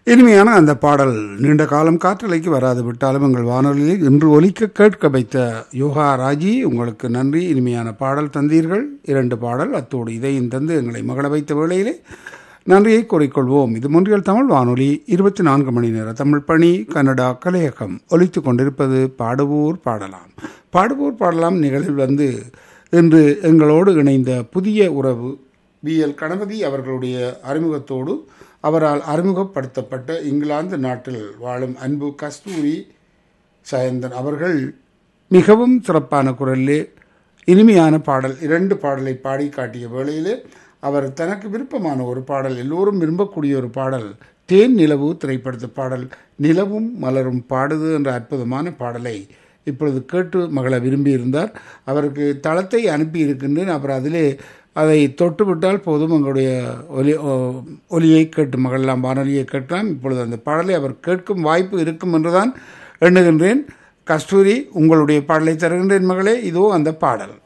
இனிமையான அந்த பாடல் நீண்ட காலம் காற்றலைக்கு வராது விட்டாலும் எங்கள் வானொலியில் இன்று ஒலிக்க கேட்க வைத்த யோகா ராஜி, உங்களுக்கு நன்றி. இனிமையான பாடல் தந்தீர்கள், 2 பாடல், அத்தோடு இதையும் தந்து எங்களை மகள வைத்த வேளையிலே நன்றியை கூறிக்கொள்வோம். இது மொன்றியல் தமிழ் வானொலி, 24 மணி நேர தமிழ் பணி, கனடா கலையகம். ஒலித்து கொண்டிருப்பது பாடுவோர் பாடலாம். பாடுவோர் பாடலாம் நிகழ்வில் இன்று எங்களோடு இணைந்த புதிய உறவு BL கணபதி அவர்களுடைய அறிமுகத்தோடு அவரால் அறிமுகப்படுத்தப்பட்ட இங்கிலாந்து நாட்டில் வாழும் அன்பு கஸ்தூரி சயந்தன் அவர்கள் மிகவும் சிறப்பான குரலிலே இனிமையான பாடல் 2 பாடலை பாடி காட்டிய வேளையிலே அவர் தனக்கு விருப்பமான ஒரு பாடல், எல்லோரும் விரும்பக்கூடிய ஒரு பாடல், தேன் நிலவு திரைப்படத்து பாடல், நிலவும் மலரும் பாடுது என்ற அற்புதமான பாடலை இப்பொழுது கேட்டு மகள விரும்பியிருந்தார். அவருக்கு தளத்தை அனுப்பி இருக்கின்றேன். அவர் அதிலே அதை தொட்டுவிட்டால் போதும், எங்களுடைய ஒலியை கேட்டு மகளெல்லாம் வானொலியை கேட்கலாம். இப்பொழுது அந்த பாடலை அவர் கேட்கும் வாய்ப்பு இருக்கும் என்றுதான் எண்ணுகின்றேன். கஸ்தூரி, உங்களுடைய பாடலை தருகின்றேன் மகளே. இதோ அந்த பாடல்.